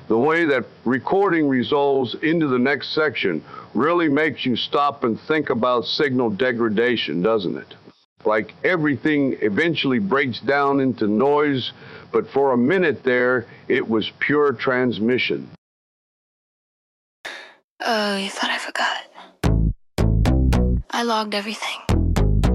The way that recording resolves into the next section really makes you stop and think about signal degradation, doesn't it? Like everything eventually breaks down into noise, but for a minute there, it was pure transmission. Oh, you thought I forgot. I logged everything.